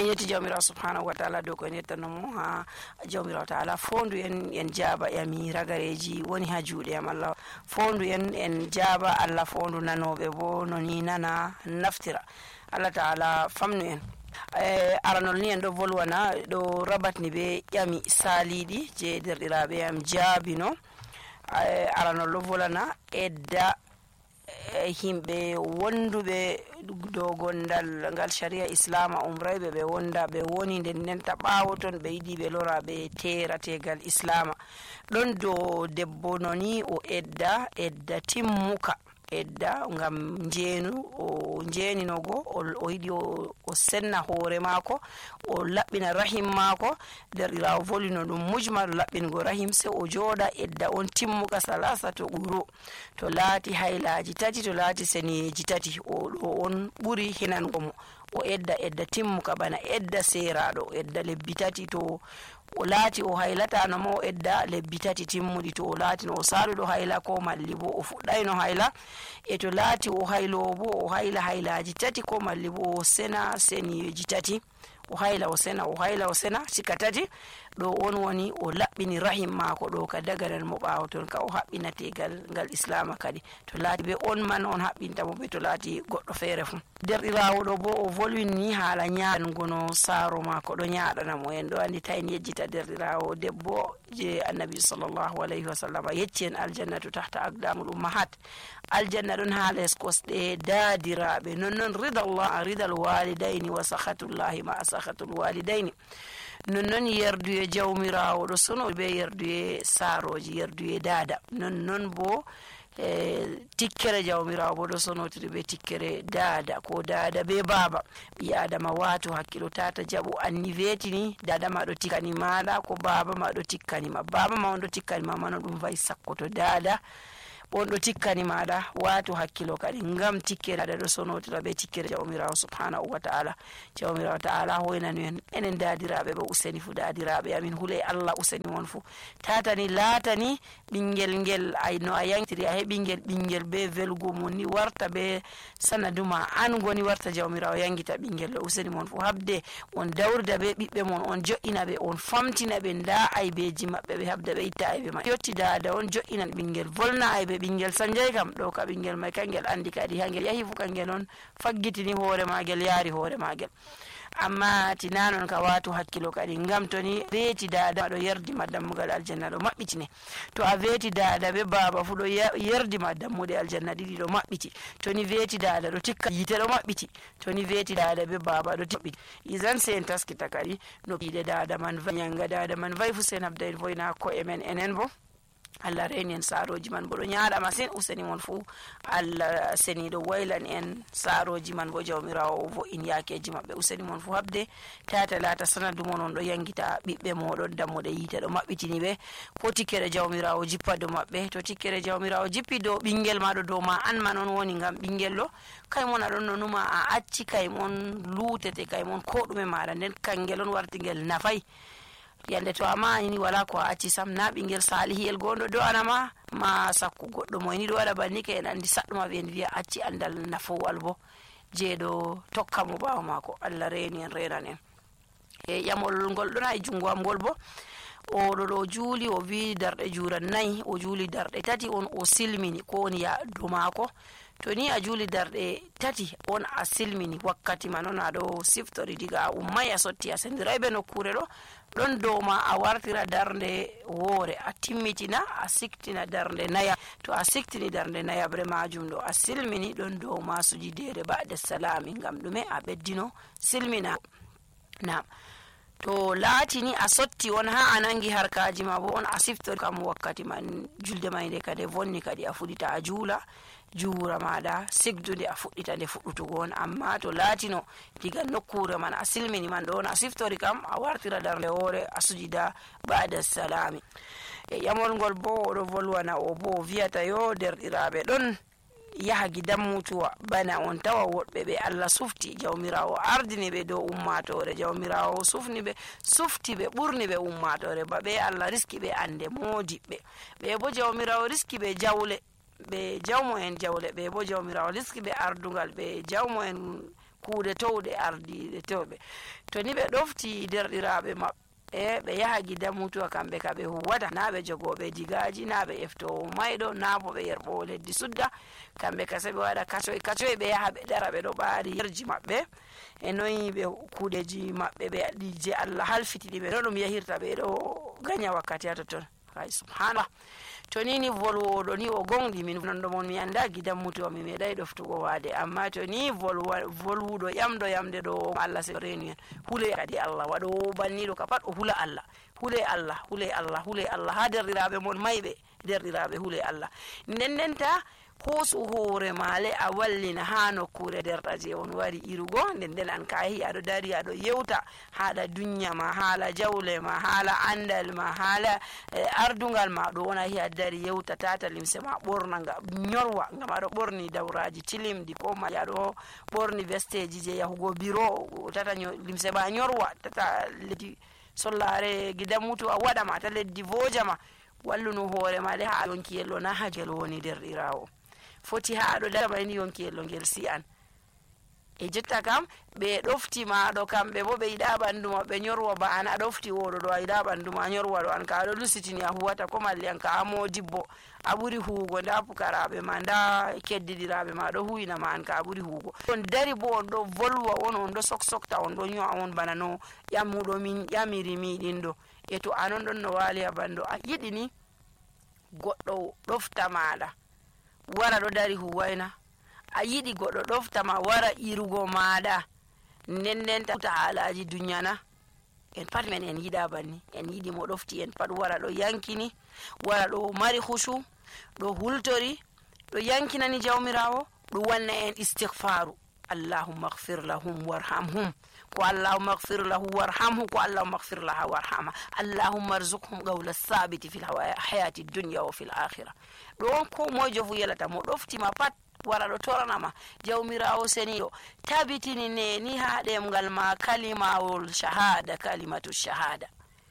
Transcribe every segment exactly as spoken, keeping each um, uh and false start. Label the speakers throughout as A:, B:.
A: en yetti jawmirawo subhanahu wa taala dow ko en yettanomo ha jawmirawo taala fondu en en jaaba yami ragareji woni ha juuɗe am Allah fondu en en jaaba Allah fondu nanoɓe bo noni nana naftira Allah taala famnu en e aranol ni en ɗo volwana ɗo rabatni ɓe ƴami saliɗi je derɗiraɓe am jaabino e aranol ɗo volana edda himɓe wonduɓe dow gondal ngal sharia islama umrayɓe ɓe wonda ɓe woni nden ndenta ɓawo ton ɓe yiɗi ɓe lora ɓe terategal islama ɗon dow debbo noni o edda edda timmuka edda ngam jeenu o jeeninogo o yiɗi o senna hoore maako o laɓɓina rahim maako derɗirawo volino ɗum mujmal laɓɓingo rahim se o jooɗa edda on timmuka salasa to ɓuro to laati haylaji tati to laati seniyeji tati o ɗo on ɓuri hinango mo o edda edda timmuka bana edda seraɗo edda lebbi tati to o laati o haylatano mo o edda lebbi tati timmuɗi to o laati no o saluɗo hayla ko malli bo o fuɗɗayno hayla e to laati o haylo bo o hayla haylaji tati ko malli bo o sena seniyeji tati o hayla o sena o hayla o sena sika tati ɗo on woni o laɓɓini rahim maako ɗo ka dagaran mo ɓaawo toon ka o haɓɓinategal ngal islama kadi to laati ɓe on man on haɓɓintamo ɓe to laati goɗɗo feere fuu derɗirawo ɗo bo o volwinni haala ñaaɗango no saaro maako ɗo ñaaɗanamo en ɗo andi tawi en yejjita derɗirawo debbo je annabi sallllahu alayhi wa sallam yecci en aljannatu tahta aqdamul ummahat aljanna ɗon ha les kosɗe daadiraɓe nonnoon ridallah ridal walidayni wa sahatullahi ma sahatul walidayni nonnoon yerduye jawmirawo ɗo sono be yerduye saaroji yerduye daada nonnoon bo e tikkere jawmirawo bo ɗo sonotiri be tikkere daada ko daada be baaba ɓi adama wato hakkilo tata jaɓo anni weetini dada ma ɗo tikkani maɗa ko baaba ma ɗo tikkanima baaba ma on ɗo tikkanima mano ɗum wayi sakkoto daada on ɗo tikkani maɗa wato hakkilo kadi ngam tikkere aɗa ɗo sonotira ɓe tikkere jawmirawo subhanahu wa taala jawmirawo taala hoynani en enen dadiraɓe ɓe useni fu dadiraɓe amin huule Allah useni won fu tatani laatani ɓinguel ngel ay no a yangtiri a heɓi ngel ɓinguel be velgo mum ni warta be sanaduma an goni warta jawmirawo yangita ɓinguel ɗo useni mon fu habde on dawrida be ɓiɓɓe mon on joƴina ɓe on famtina ɓe nda aybeji maɓɓe ɓe habda ɓe itta aybe ma yetti dada on joƴinan ɓinguel volna aybe ɓinguel sanjay kam ɗo ka ɓinguel may kangel andi kadi hangel yahi fu kangel on faggitini hoore magel yaari hoore magel amma tina non ka watu hakkilo kadi ngam to ni weeti dada ɗo yerdima dammugal aljanna ɗo maɓɓitine to a weeti dada be baba fu ɗo yerdima dammude aljanna ɗiɗi ɗo maɓɓiti to ni weeti dada ɗo tikka yite ɗo maɓɓiti to ni weeti dada be baba ɗo maɓɓiti isan se en taskita kadi no ɓiɗe dada man nyanga dada man wayi fu sen habda en foyna ko emen enen bo Allah reni en saaroji man bo ɗo ñaaɗa masin useni mon fuu Allah seni ɗo waylan en saaroji man bo jawmirawo vo in yakeji maɓɓe useni mon fuu habde tata laata sanadu mon on ɗo yangita ɓiɓɓe moɗon dammuɗe yiite ɗo maɓɓitini ɓe ko tikkere jawmirawo jippa dow maɓɓe to tikkere jawmirawo jippi dow ɓinguel maɗo dow ma an man on woni ngam ɓinguel ɗo kaymon aɗon no numa a acci kaymon luutete kaymon ko ɗume maɗa nden kangel on warti ngel nafay yande to ama ni wala ko acci sam na ɓinguel salihiyel gondo do anama ma sakku goɗɗo mo ni ɗo waɗa banni ke en andi saɗɗuma ɓe wiya acci andal nafowal bo jeeɗo tokka mo ɓawo mako Allah reni en renan en e ƴamol ngol ɗon ha e jungo am ngol bo oɗo ɗo juuli o wi darɗe juuran nayyi o juuli darɗe tati on o silmini ko woni yaɗdu mako to ni a juuli darɗe tati on a silmini wakkati ma noon aɗo siftori diga a ummay a sotti a sendiray ɓe nokkure ɗo ɗon dow ma a wartira darnde woore a timmitina a siktina darnde naya to a siktini darnde nayabre majum ɗo a silmini ɗon dow ma sujidere ba'de salami ngam ɗume a ɓeddino silmina nam to laatini a sotti on ha a nangi harkaji ma bo on a siftori kam wakkati man julde may nde kadi vonni kadi a fuɗita a juula juura maɗa sigdude a fuɗɗita nde fuɗɗutugo on amma to laatino diga nokkure man a silmini man ɗo on a siftori kam a wartira darnde hoore a sujida ba'da salami e ƴamol ngol bo oɗo volwana o bo wiyata yo derɗiraɓe ɗon yaha gidan mutuwa bana on tawa woɗɓe ɓe Allah sufti jawmirawo ardini ɓe dow ummatore jawmirawo sufni ɓe sufti ɓe ɓurni ɓe ummatore ba ɓe Allah riski ɓe ande modiɓɓe ɓe bo jawmirawo riski ɓe jawle ɓe jawmo en jawle ɓe bo jawmirawo riski ɓe ardugal ɓe jawmo en kuude towɗe ardiɗe tewɓe to ni ɓe ɗofti derɗiraɓe maɓɓe e ɓe yaha gida mutuwa kamɓe ka ɓe huwata na ɓe jogoɓe digaji na ɓe eftowo mayɗo na bo ɓe yerɓowo leddi sudda kamɓe ka se ɓe waɗa kacoy kacoy ɓe yaha ɓe ɗara ɓe ɗo ɓaari yerji maɓɓe e noyi ɓe kuuɗeji maɓɓe ɓe ɗi je Allah halfitiɗi ɓe no ɗum yahirta ɓe ɗo gaña wakkati ha totton hay subhanallah to ni ni volwoɗo ni o gonɗi min non ɗo mon mi anda gidan mutuwa mi meeɗay ɗoftugo waade amma to ni volwuɗo ƴamɗo yamde ɗo Allah se reni en hule kadi Allah waɗo banniɗo ka pat o hula Allah hule Allah hule Allah hule Allah ha derɗiraɓe mon mayɓe derɗiraɓe hule Allah nden ndenta hoosu hoore maale a wallina ha nokkure derɗa je on wari irugo nden nden an ka yahi aɗo dari aɗo yewta haala dunya ma haala jawle ma haala andal ma haala eh, ardungal ma ɗo wona hi a dari yewta tata limse ma ɓorna nga ñorwa ngam aɗo ɓorni dawraji tilimdi ko ma aɗo ɓorni vesteji je yahugo bureau tata limse ma ñorwa tata leddi sollare gidan mutu a waɗama ta leddi vojama walluno hoore ma de ha yonkiyel ɗo na hajel woni derɗirawo foti ha aɗo dara mayni yonkiyel ɗo ngel si an e jotta kam ɓe ɗofti maɗo kamɓe bo ɓe yiɗa ɓandu maɓɓe ñorwa ba an a ɗofti oɗo ɗo a yiɗa ɓandu ma ñorwa ɗo an ka aɗo lusitini a huwata ko malli an ka a modibbo a ɓuri huugo nda pukaraɓe ma nda keddiɗiraɓe ma ɗo huyna ma an ka a ɓuri huugo on dari bo on ɗo volwa on on ɗo soksokta on ɗo ño'a on bana no ƴammuɗo min ƴamiri miɗin ɗo e to anon ɗon no waali ha bandu a yiɗi ni goɗɗo ɗofta maɗa wara ɗo dari huwayna a yiɗi goɗɗo ɗoftama wara irugo maɗa nden nden ta haalaji dunyana en pat men en yiɗa banni en yiɗi mo ɗofti en pat wara ɗo yankini wara ɗo mari hushu ɗo hultori ɗo yankinani jawmirawo ɗo wanna en istighfaru allahumma ighfir lahum warhamhum ko allahumma ighfir lahu warhamhu ko allahumma ighfir laha warhama allahumma arzuqhum qawla sabiti fil hayati dunya wa fil akhirah ɗon ko mojo fu yelata mo ɗoftima pat wara ɗo toranama jawmirawo seniɗo tabitini ne ni ha ɗemgal ma kalimawol shahada kalimatu shahada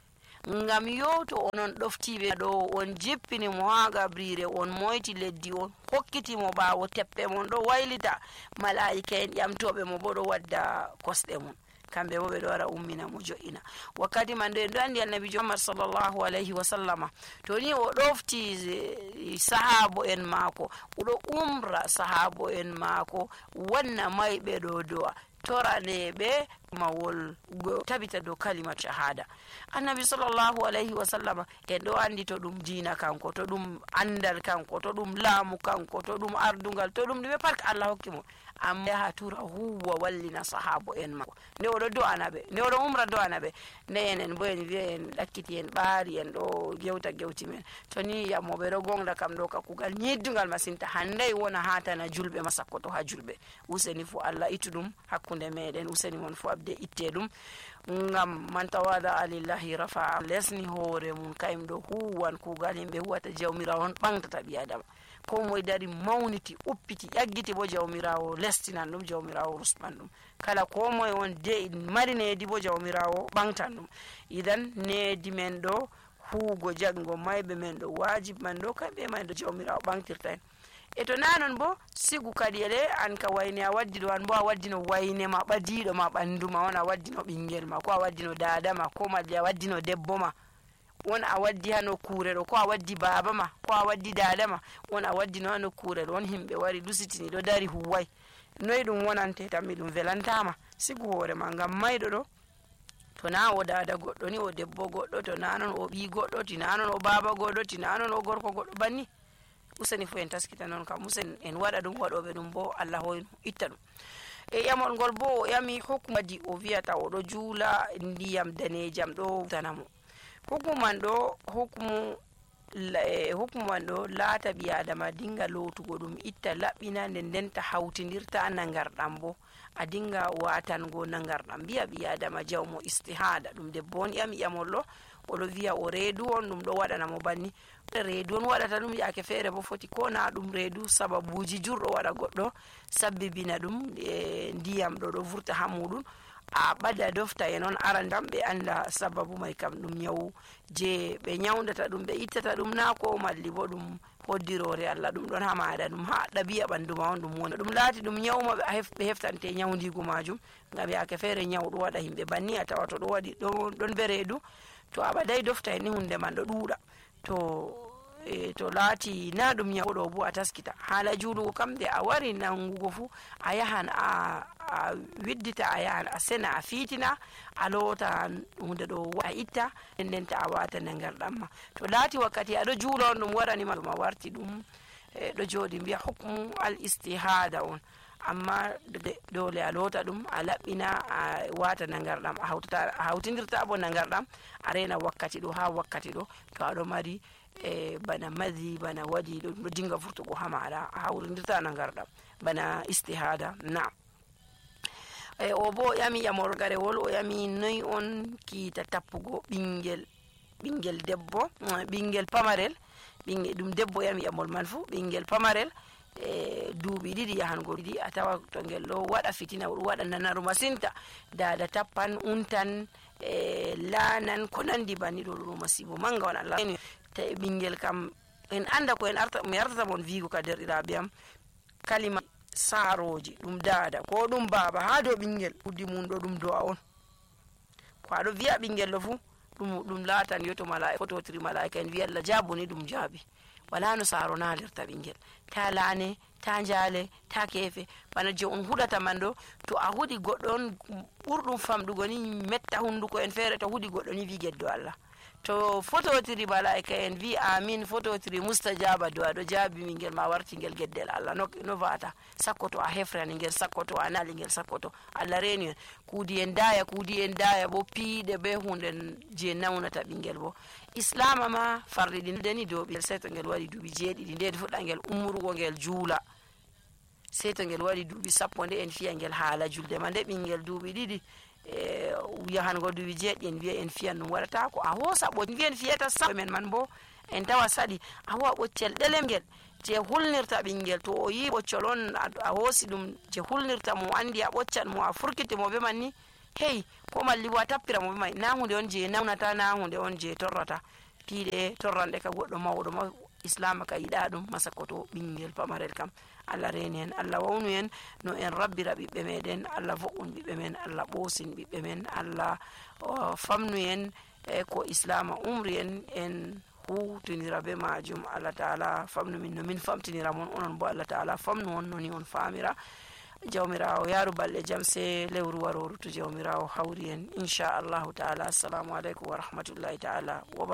A: ngam yo to onon ɗoftiɓe ɗo on jippini mo ha gabrire on moyti leddi on hokkitimo ɓawo teppe mon ɗo waylita malaika en ƴamtoɓe mo bo ɗo wadda kosɗe mum kamɓe bo ɓe ɗo wara ummina mo jo'ina wakkati man ɗo en ɗo andi annabijo muhammad sallllahu alayhi wa sallama to ni o ɗofti sahabo en maako oɗo umra sahabo en maako wanna mayɓe ɗo do'a toraneɓe mawol tabita dow kalimatu shahada annabi sallllahu alayhi wa sallama en ɗo andi to ɗum diina kanko to ɗum andal kanko to ɗum laamu kanko to ɗum ardungal to ɗum ɗume pat allah hokki mo amma yaha tura huwa wallina sahabo en mako nde oɗo do'ana ɓe nde oɗo umra do'ana ɓe nde enen bo en wiya en ɗakkiti en ɓaari en ɗo gewta gewti men to ni yammoɓe ɗo gonɗa kam ɗo ka kugal ñeddugal masinta handay wona ha tana julɓe ma sakkoto ha julɓe useni fo allah itu ɗum hakkude meɗen useni mon fo abde itte ɗum ngam man tawada alillahi rafa lesni hoore mum kayum ɗo huwan kugal yimɓe huwata jawmirawo on ɓantata ɓi adama ko moye dari mawniti uppiti ƴaggiti bo jawmirawo lestinan ɗum jawmirawo rusɓan ɗum kala ko moye on de mari needi bo jawmirawo ɓangtan ɗum idan needi men ɗo huugo jaggo mayɓe men ɗo wajib man ɗo kamɓe man ɗo jawmirawo ɓangtirta en e to nanon bo sigu kadi ele an ka wayne a waddi ɗo an bo a waddino wayne ma ɓadiɗo ma ɓanduma on a waddino ɓinguel ma ko a waddino dada ma ko malli a waddino debbo ma won a waddi ha nokkure ɗo ko a waddi baba ma ko a waddi dada ma won a waddino ha nokkure ɗo on himɓe wari lusitini ɗo dari huway noyi ɗum wonante tanmi ɗum welantama sigu hoore ma ngam mayɗo ɗo to na o dada goɗɗo ni o debbo goɗɗo to na non o ɓi goɗɗo tina non o baba goɗɗo tina non o gorko goɗɗo banni useni fo en taskita noon kam usen en waɗa ɗum waɗoɓe ɗum bo allah hoyno itta ɗum e ƴamol ngol bo o ƴami hokkumadi o wiyata oɗo juula ndiyam danejam ɗo tanamo hukmuman ɗo hukmu hukmuman ɗo laata ɓi adama dinga lootugo ɗum itta laɓɓina nden ndenta hawtidirta nangarɗam bo a dinga watango nangarɗam mbiya ɓi adama jawmo istihada ɗum debbo on ƴami ƴamol ɗo oɗo wiya o reedu on ɗum ɗo waɗanamo banni reedu on waɗata ɗum yaake feere bo foti ko na ɗum reedu sababuji jurɗo waɗa goɗɗo sabbibina ɗum e ndiyam ɗo ɗo vurta ha muɗum a ɓada dofta e noon arandam ɓe anda sababu may kam ɗum nyawu je ɓe nyawdata ɗum ɓe ittata ɗum na ko malli bo ɗum hoddirore Allah ɗum ɗon hamaɗa ɗum ha ɗabi'a ɓandu ma on ɗum woni ɗum laati ɗum nyawma ɓe heftante nyawdigu majum ngam yaake feere nyawɗo waɗa himɓe banni a tawa to ɗo waɗi ɗon be reedu to aɓaday dofta ni hunde man ɗo ɗuuɗa to e to laati na ɗum nyawɗo bo a taskita haala juulugo kam de a wari nangugo fu a yahan a a widdita a yahan a sena a fiitina a loota hunde ɗo a itta nden nden ta a wata nde ngarɗam ma to laati wakkati aɗo juula on ɗum waɗanima ɗum a warti ɗum e ɗo jooɗi mbiya hukmu al istihada on amma dole a loota ɗum a laɓɓina a wata nde ngarɗam a hawtata a hawtidirta bo nde ngarɗam a rena wakkati ɗo ha wakkati ɗo to aɗo mari e bana madi bana waɗi ɗo dinga furtugo ha maɗa a hawrindirta nde ngarɗam bana istihada na e o bo yami yamol garewol o yami noy on kiita tappugo ɓingel ɓingel debbo ɓingel pamarel ɓingel ɗum debbo yami yamol man fu ɓingel pamarel e duuɓi ɗiɗi yahango ɗiɗi a tawa to ngel ɗo waɗa fitina ɗum waɗa nanaru masinta dada tappan untan e laanan ko nandi banni ɗo ɗo masibo manga on Allah ta ɓingel kam en anda ko en arta mi artata mon vigo ka derɗiraɓe am kalima saaroji ɗum dada ko ɗum baba ha dow ɓingel ɓuddi mum ɗo ɗum do'a on ko aɗo wiya ɓingel ɗo fu ɗum ɗum laatan yo to malaika fototiri malaika en wiya Allah jabuni ɗum jaabi wala no saaro naalirta ɓingel ta laane ta jaale ta keefe bana je on huɗata man ɗo to a huɗi goɗɗo on ɓurɗum famɗugo ni metta hunduko en feere to huɗi goɗɗo ni wi geddo Allah to fototiri malaika en wi amin fototiri mustajaba do aɗo jaabi ɓingel ma warti ngel geddel Allah no, no vata sakkoto a hefrani ngel sakkoto a nali ngel sakkoto Allah reni en kuudi en daya kuudi en daya bo piiɗe be hunde je nawnata ɓingel bo islama ma farɗiɗi deni dow ɓingel sey to ngel waɗi duuɓi jeeɗiɗi nde fuɗɗa ngel umrugo ngel juula sey to ngel waɗi duuɓi sappo nde en fiya ngel haala julde ma nde ɓingel duuɓi ɗiɗi e yahango duuɓi jeeɗɗi en wiya en fiyan ɗum waɗata ko a hoosa ɓoccel wiyen fiyata sa men man bo en tawa saɗi a howa ɓoccel ɗelem ngel je hulnirta ɓingel to o yi ɓoccol on a hoosi ɗum je hulnirta mo andi a ɓoccat mo a furkiti mo be man ni hey ko malli bo a tappira mo be man na hunde on je nawnata na hunde on je torrata piiɗe torranɗe ka goɗɗo mawɗo ma islam ka yiɗa ɗum masakkoto ɓingel pamarel kam Allah reni en Allah wawnu en no en rabbira ɓiɓɓe meɗen Allah vo'un ɓiɓɓe men Allah ɓoosin ɓiɓɓe men Allah famnu en e ko islama umri en en hutinira be majum Allah taala famnu min no min famtinira mon onon bo Allah taala famnu on noni on famira jawmirawo yaaru balɗe jam se lewru waroru to jawmirawo hawri en inchallahu taala assalamu aleykum wa rahmatullahi taala wa